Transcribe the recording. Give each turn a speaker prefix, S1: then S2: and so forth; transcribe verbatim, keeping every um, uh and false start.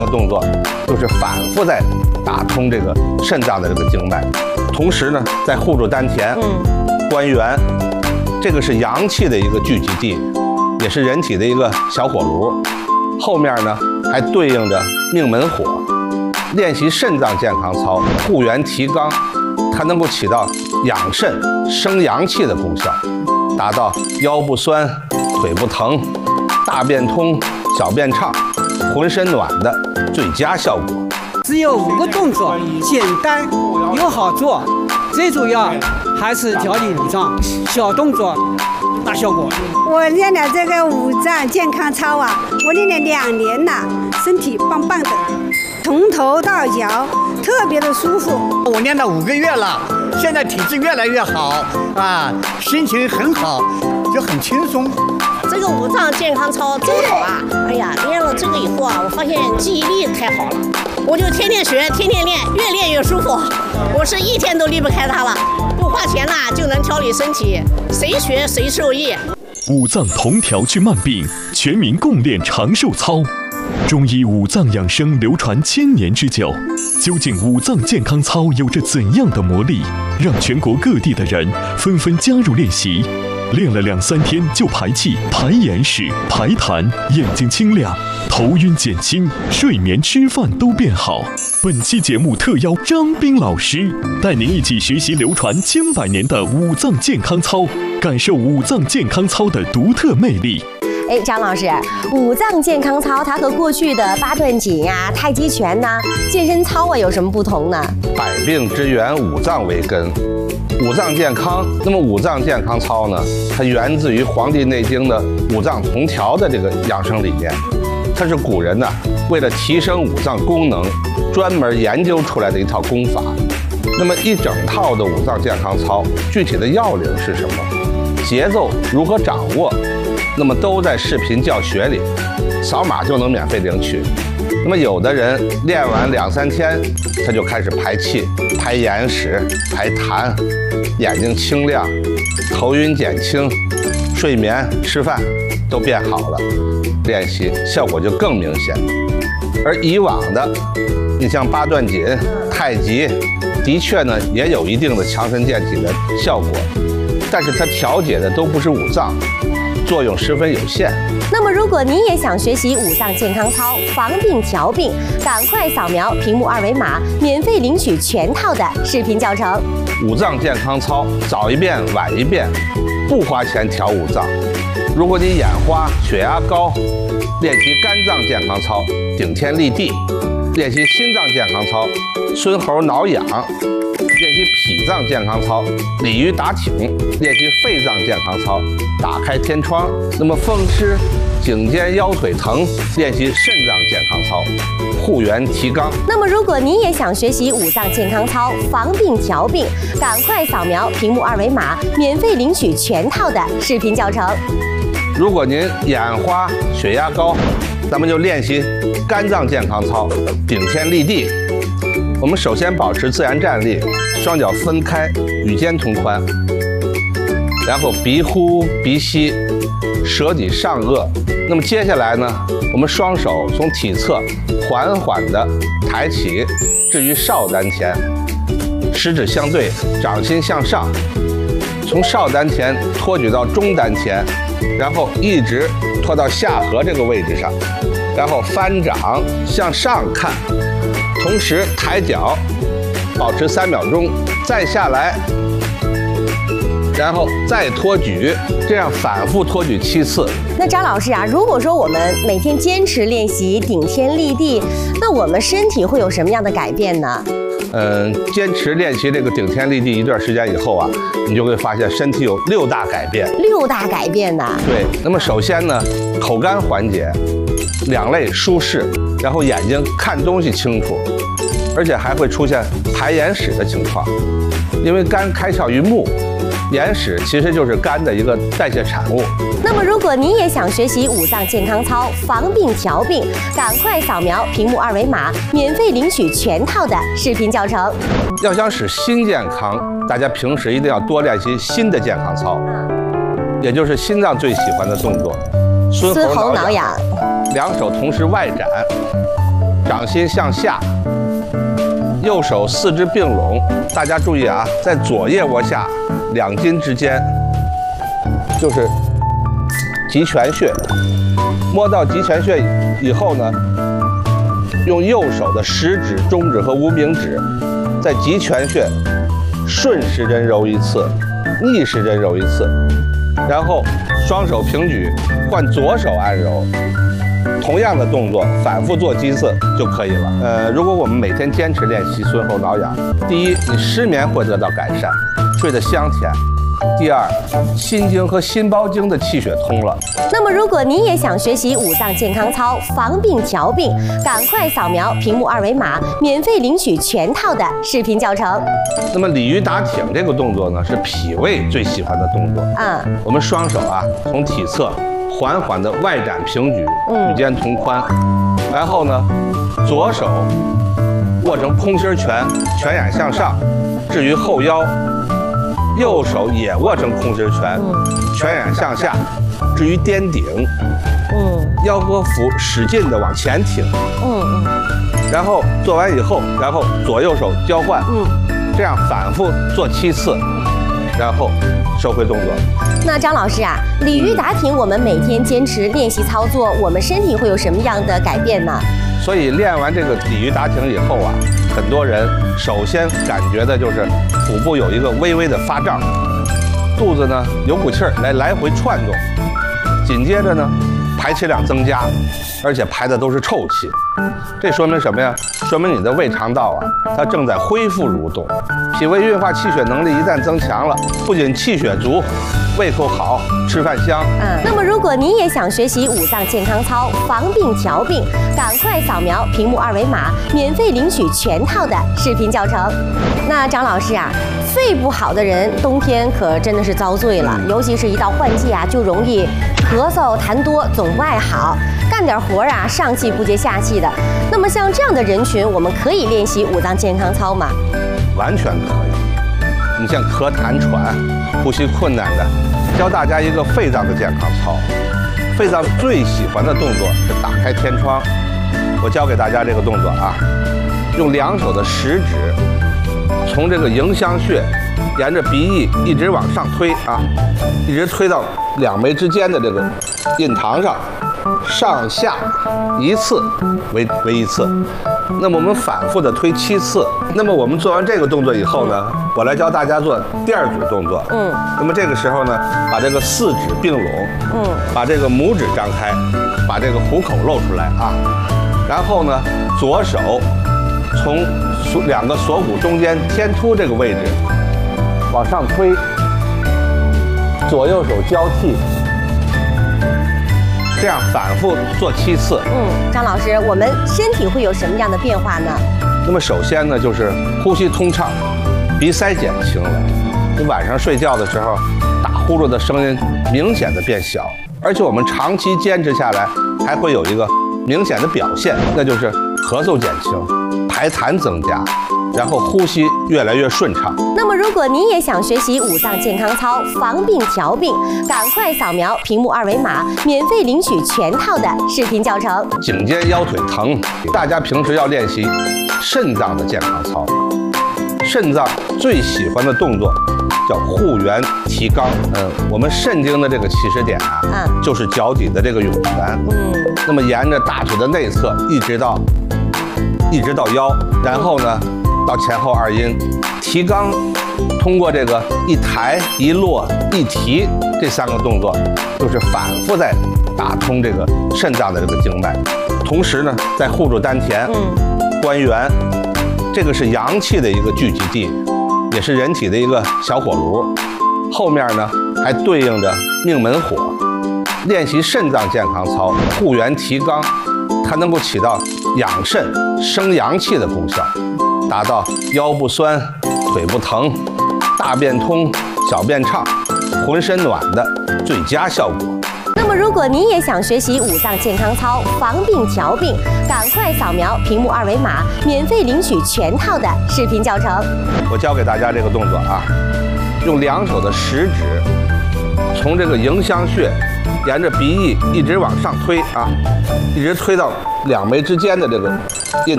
S1: 的动作就是反复在打通这个肾脏的这个经脉，同时呢，在护住丹田、嗯、关元，这个是阳气的一个聚集地，也是人体的一个小火炉。后面呢，还对应着命门火。练习肾脏健康操，护元提肛，它能够起到养肾、生阳气的功效，达到腰不酸、腿不疼、大便通、小便畅、浑身暖的最佳效果。
S2: 只有五个动作，简单又好做，最主要还是调理五脏，小动作大效果。
S3: 我练的这个五脏健康操啊，我练了两年了，身体棒棒的，从头到脚特别的舒服。
S4: 我练了五个月了，现在体质越来越好啊，心情很好，就很轻松。
S5: 这个五脏健康操真好啊！哎呀，练了这个以后啊，我发现记忆力太好了，我就天天学，天天练，越练越舒服。我是一天都离不开它了，不花钱啦就能调理身体，谁学谁受益。
S6: 五脏同调治慢病，全民共练长寿操。中医五脏养生流传千年之久，究竟五脏健康操有着怎样的魔力，让全国各地的人纷纷加入练习？练了两三天就排气、排眼屎、排痰，眼睛清亮，头晕减轻，睡眠、吃饭都变好。本期节目特邀张斌老师，带您一起学习流传千百年的五脏健康操，感受五脏健康操的独特魅力。
S7: 哎，张老师，五脏健康操它和过去的八段锦啊、太极拳呐、啊、健身操啊有什么不同呢？
S1: 百病之源，五脏为根。五脏健康，那么五脏健康操呢？它源自于《黄帝内经》的五脏同调的这个养生理念，它是古人呢为了提升五脏功能，专门研究出来的一套功法。那么一整套的五脏健康操，具体的要领是什么？节奏如何掌握？那么都在视频教学里，扫码就能免费领取。那么有的人练完两三天，他就开始排气、排眼屎、排痰，眼睛清亮，头晕减轻，睡眠、吃饭都变好了，练习效果就更明显。而以往的，你像八段锦、太极，的确呢也有一定的强身健体的效果，但是它调节的都不是五脏，作用十分有限。
S7: 那么如果您也想学习五脏健康操，防病调病，赶快扫描屏幕二维码，免费领取全套的视频教程。
S1: 五脏健康操，早一遍晚一遍，不花钱调五脏。如果你眼花、血压高，练习肝脏健康操，顶天立地；练习心脏健康操，孙猴挠痒；练习脾脏健康操，鲤鱼打挺；练习肺脏健康操，打开天窗。那么风湿、颈肩腰腿疼，练习肾脏健康操，护元提肛。
S7: 那么如果您也想学习五脏健康操，防病调病，赶快扫描屏幕二维码，免费领取全套的视频教程。
S1: 如果您眼花、血压高，咱们就练习肝脏健康操，顶天立地。我们首先保持自然站立，双脚分开，与肩同宽，然后鼻呼鼻吸，舌抵上颚。那么接下来呢，我们双手从体侧缓缓地抬起，置于少丹田，食指相对，掌心向上，从少丹田托举到中丹田，然后一直拖到下颌这个位置上，然后翻掌向上看，同时抬脚，保持三秒钟，再下来，然后再托举，这样反复托举七次。
S7: 那张老师啊，如果说我们每天坚持练习顶天立地，那我们身体会有什么样的改变呢？
S1: 嗯，坚持练习这个顶天立地一段时间以后啊，你就会发现身体有六大改变。
S7: 六大改变呐？
S1: 对。那么首先呢，口干缓解，两肋舒适，然后眼睛看东西清楚，而且还会出现排眼屎的情况，因为肝开窍于目，眼屎其实就是肝的一个代谢产物。
S7: 那么如果您也想学习五脏健康操，防病调病，赶快扫描屏幕二维码，免费领取全套的视频教程。
S1: 要想使心健康，大家平时一定要多练习心的健康操，也就是心脏最喜欢的动作，
S7: 孙猴挠痒，
S1: 两手同时外展， 掌心向下，右手四肢并拢。大家注意啊，在左腋窝下两筋之间就是极泉穴。摸到极泉穴以后呢，用右手的食指、中指和无名指在极泉穴顺时针揉一次，逆时针揉一次，然后双手平举，换左手按揉。同样的动作反复做几次就可以了。呃，如果我们每天坚持练习孙后挠痒，第一，你失眠会得到改善，睡得香甜；第二，心经和心包经的气血通了。
S7: 那么，如果您也想学习五脏健康操防病调病，赶快扫描屏幕二维码，免费领取全套的视频教程。
S1: 那么鲤鱼打挺这个动作呢，是脾胃最喜欢的动作。
S7: 嗯，
S1: 我们双手啊，从体侧缓缓的外展平举，与肩同宽，然后呢，左手握成空心拳，拳眼向上，置于后腰；右手也握成空心拳，拳眼向下，置于颠顶。嗯，腰和腹使劲的往前挺。嗯嗯。然后做完以后，然后左右手交换。嗯，这样反复做七次。然后收回动作。
S7: 那张老师啊，鲤鱼打挺，我们每天坚持练习操作，我们身体会有什么样的改变呢？
S1: 所以练完这个鲤鱼打挺以后啊，很多人首先感觉的就是腹部有一个微微的发胀，肚子呢有股气儿来来回窜动，紧接着呢排气量增加，而且排的都是臭气。这说明什么呀？说明你的胃肠道啊，它正在恢复蠕动，脾胃运化气血能力一旦增强了，不仅气血足，胃口好，吃饭香。
S7: 嗯，那么如果您也想学习五脏健康操防病调病，赶快扫描屏幕二维码，免费领取全套的视频教程。那张老师啊，肺不好的人冬天可真的是遭罪了，尤其是一到换季啊，就容易咳嗽痰多，总不爱好，干点活啊上气不接下气的。那么像这样的人群，我们可以练习五脏健康操吗？
S1: 完全可以。你像咳痰喘、呼吸困难的，教大家一个肺脏的健康操。肺脏最喜欢的动作是打开天窗。我教给大家这个动作啊，用两手的食指从这个迎香穴沿着鼻翼一直往上推啊，一直推到两眉之间的这个印堂上，上下一次为为一次。那么我们反复的推七次。那么我们做完这个动作以后呢，我来教大家做第二组动作。嗯。那么这个时候呢，把这个四指并拢，嗯，把这个拇指张开，把这个虎口露出来啊。然后呢，左手从锁两个锁骨中间天突这个位置往上推，左右手交替。这样反复做七次。
S7: 嗯，张老师，我们身体会有什么样的变化呢？
S1: 那么首先呢，就是呼吸通畅，鼻塞减轻了。你晚上睡觉的时候，打呼噜的声音明显的变小，而且我们长期坚持下来，还会有一个明显的表现，那就是咳嗽减轻，排痰增加，然后呼吸越来越顺畅。
S7: 那么，如果您也想学习五脏健康操防病调病，赶快扫描屏幕二维码，免费领取全套的视频教程。
S1: 颈肩腰腿疼，大家平时要练习肾脏的健康操。肾脏最喜欢的动作叫护元提肛。嗯，我们肾经的这个起始点啊，嗯，就是脚底的这个涌泉。嗯，那么沿着大腿的内侧一直到一直到腰，然后呢到前后二阴。提肛通过这个一抬一落一提这三个动作，就是反复在打通这个肾脏的这个经脉，同时呢在护住丹田、关元，这个是阳气的一个聚集地，也是人体的一个小火炉。后面呢还对应着命门火。练习肾脏健康操，护元提肛，它能够起到养肾生阳气的功效，达到腰不酸、腿不疼、大便通、小便畅、浑身暖的最佳效果。
S7: 那么，如果您也想学习五脏健康操防病调病，赶快扫描屏幕二维码，免费领取全套的视频教程。
S1: 我教给大家这个动作啊，用两手的食指从这个迎香穴沿着鼻翼一直往上推啊，一直推到两眉之间的这个印